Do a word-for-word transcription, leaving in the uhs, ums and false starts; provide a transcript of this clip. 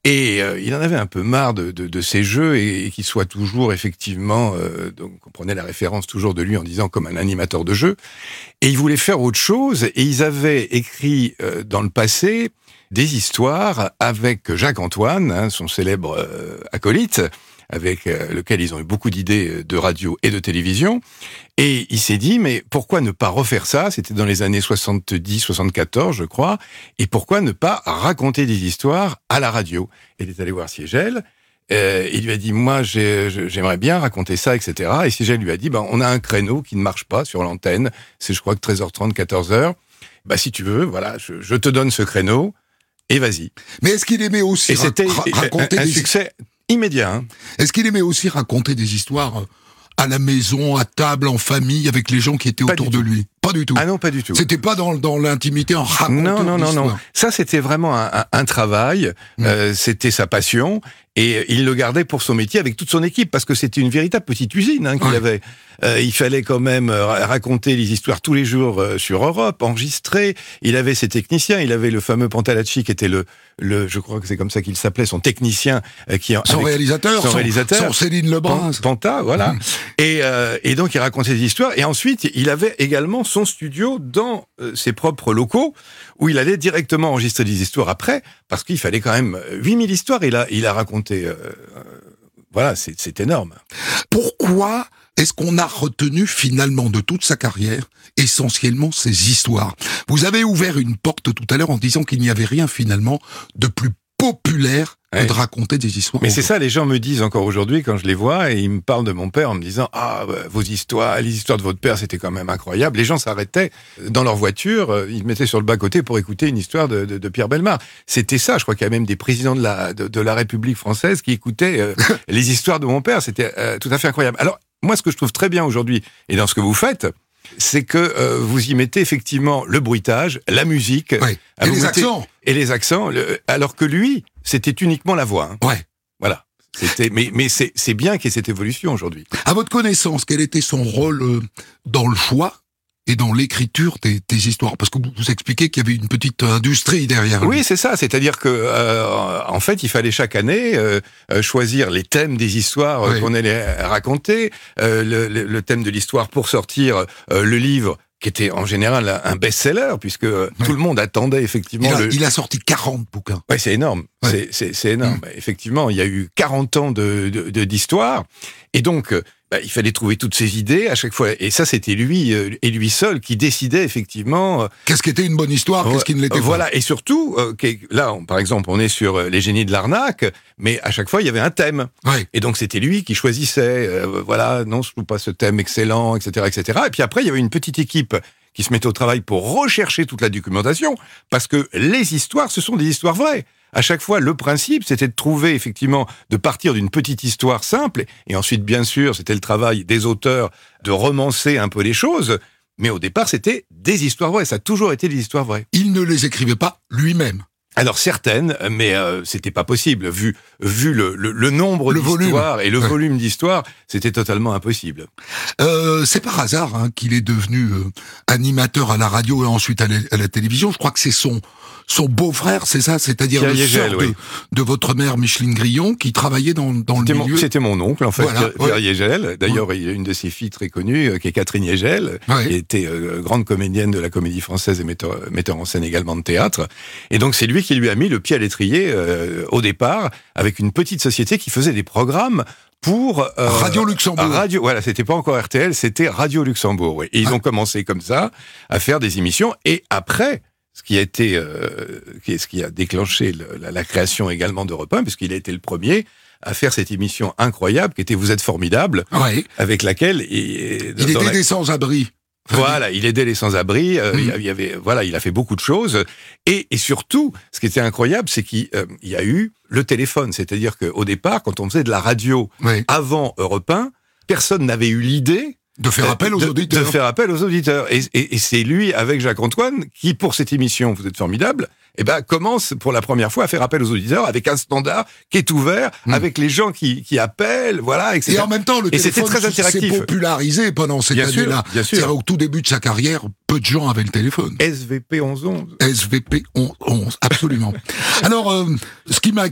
Et euh, il en avait un peu marre de, de, de ces jeux et, et qu'il soit toujours effectivement, euh, donc on prenait la référence toujours de lui en disant comme un animateur de jeu. Et il voulait faire autre chose. Et ils avaient écrit euh, dans le passé des histoires avec Jacques Antoine, hein, son célèbre euh, acolyte, avec euh, lequel ils ont eu beaucoup d'idées de radio et de télévision. Et il s'est dit, mais pourquoi ne pas refaire ça ? C'était dans les années soixante-dix soixante-quatorze, je crois. Et pourquoi ne pas raconter des histoires à la radio ? Et il est allé voir Siegel. Euh, il lui a dit, moi, j'ai, j'aimerais bien raconter ça, et cetera. Et Siegel lui a dit, ben, on a un créneau qui ne marche pas sur l'antenne. C'est, je crois, que treize heures trente, quatorze heures. Bah, si tu veux, voilà, je, je te donne ce créneau. Et vas-y. Mais est-ce qu'il aimait aussi et ra- c'était ra- raconter un, un des succès immédiat. Hein. Est-ce qu'il aimait aussi raconter des histoires à la maison, à table, en famille, avec les gens qui étaient pas autour de lui ? Pas du tout. Ah non, pas du tout. C'était pas dans, dans l'intimité en racontant Non, non, non, l'histoire. non. Ça, c'était vraiment un, un, un travail. Mmh. Euh, c'était sa passion. Et il le gardait pour son métier avec toute son équipe, parce que c'était une véritable petite usine hein, qu'il ouais. avait. Euh, il fallait quand même raconter les histoires tous les jours euh, sur Europe, enregistrer. Il avait ses techniciens. Il avait le fameux Pantalacci qui était le, le, je crois que c'est comme ça qu'il s'appelait, son technicien, euh, qui son avec, réalisateur, son, son réalisateur, son Céline Lebras, Panta, voilà. et, euh, et donc il racontait des histoires. Et ensuite, il avait également son studio dans euh, ses propres locaux, où il allait directement enregistrer des histoires après, parce qu'il fallait quand même huit mille histoires. Il a, il a raconté. Euh, euh, voilà, c'est, c'est énorme. Pourquoi est-ce qu'on a retenu finalement de toute sa carrière essentiellement ces histoires ? Vous avez ouvert une porte tout à l'heure en disant qu'il n'y avait rien finalement de plus populaire que ouais. de raconter des histoires. Mais c'est ça, les gens me disent encore aujourd'hui quand je les vois et ils me parlent de mon père en me disant « Ah, bah, vos histoires, les histoires de votre père, c'était quand même incroyable. » Les gens s'arrêtaient dans leur voiture, ils mettaient sur le bas-côté pour écouter une histoire de, de, de Pierre Bellemare. C'était ça, je crois qu'il y a même des présidents de la, de, de la République française qui écoutaient euh, les histoires de mon père. C'était euh, tout à fait incroyable. Alors, moi, ce que je trouve très bien aujourd'hui, et dans ce que vous faites, c'est que euh, vous y mettez effectivement le bruitage, la musique, ouais. et, les mettez, accents. et les accents, le, alors que lui, c'était uniquement la voix. Hein. Ouais. Voilà. C'était, mais mais c'est, c'est bien qu'il y ait cette évolution aujourd'hui. À votre connaissance, quel était son rôle euh, dans le choix et dans l'écriture des, des histoires ? Parce que vous, vous expliquez qu'il y avait une petite industrie derrière lui. Oui, c'est ça. C'est-à-dire que, euh, en fait, il fallait chaque année euh, choisir les thèmes des histoires oui. qu'on allait raconter, euh, le, le, le thème de l'histoire pour sortir euh, le livre qui était en général un best-seller, puisque oui. tout le monde attendait effectivement... Il a, le... il a sorti quarante bouquins. Oui, c'est énorme. Ouais. C'est, c'est, c'est énorme. Mmh. Effectivement, il y a eu quarante ans de, de, de, d'histoire. Et donc, bah, il fallait trouver toutes ces idées à chaque fois. Et ça, c'était lui euh, et lui seul qui décidait effectivement... Euh, qu'est-ce qui était une bonne histoire, euh, qu'est-ce qui ne l'était euh, pas. Voilà, et surtout, euh, là, on, par exemple, on est sur euh, les génies de l'arnaque, mais à chaque fois, il y avait un thème. Ouais. Et donc, c'était lui qui choisissait, euh, voilà, non, je trouve pas ce thème excellent, et cetera, et cetera. Et puis après, il y avait une petite équipe qui se mettait au travail pour rechercher toute la documentation, parce que les histoires, ce sont des histoires vraies. À chaque fois, le principe, c'était de trouver, effectivement, de partir d'une petite histoire simple, et ensuite, bien sûr, c'était le travail des auteurs de romancer un peu les choses, mais au départ, c'était des histoires vraies, ça a toujours été des histoires vraies. Il ne les écrivait pas lui-même. Alors certaines, mais euh, c'était pas possible, vu vu le, le, le nombre le d'histoires volume. et le ouais. volume d'histoires, c'était totalement impossible. Euh, c'est par hasard hein, qu'il est devenu euh, animateur à la radio et ensuite à la, à la télévision. Je crois que c'est son son beau-frère, c'est ça, c'est-à-dire Pierre le Yegel, sœur oui. de, de votre mère Micheline Grillon, qui travaillait dans, dans c'était le mon, milieu. C'était mon oncle, en fait, voilà, Pierre ouais. Yegel. D'ailleurs, ouais. il y a une de ses filles très connues, euh, qui est Catherine Yegel, ouais. qui était euh, grande comédienne de la Comédie Française et metteur, metteur en scène également de théâtre. Et donc, c'est lui qui lui a mis le pied à l'étrier euh, au départ, avec une petite société qui faisait des programmes pour euh, Radio Luxembourg. Radio, voilà, c'était pas encore R T L, c'était Radio Luxembourg. Oui. Et ils ah. ont commencé comme ça à faire des émissions. Et après, ce qui a été, euh, ce qui a déclenché le, la, la création également d'Europe un, puisqu'il a été le premier à faire cette émission incroyable qui était Vous êtes formidable, ouais. avec laquelle il, il était la... des sans-abri. Voilà, il aidait les sans-abri. Euh, mmh. Il y avait, voilà, il a fait beaucoup de choses. Et, et surtout, ce qui était incroyable, c'est qu'il euh, y a eu le téléphone. C'est-à-dire qu'au départ, quand on faisait de la radio oui. avant Europe un, personne n'avait eu l'idée de faire appel aux de, auditeurs. De faire appel aux auditeurs. Et, et, et c'est lui, avec Jacques Antoine, qui, pour cette émission, Vous êtes formidable, eh ben, commence pour la première fois à faire appel aux auditeurs avec un standard qui est ouvert, mmh. avec les gens qui, qui appellent, voilà, et cetera. Et en même temps, le et téléphone très interactif. s'est popularisé pendant cette bien année-là. Sûr, bien sûr. C'est-à-dire, au tout début de sa carrière, peu de gens avaient le téléphone. S V P onze onze. S V P onze onze, absolument. Alors, euh, ce qui m'a